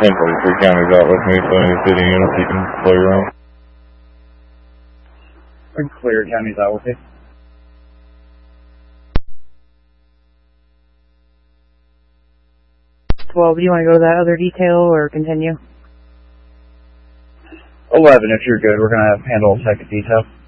1043 counties out with me, so any city units you can play around. Clear, counties out with you. 12, do you want to go to that other detail or continue? 11, if you're good, we're going to handle second detail.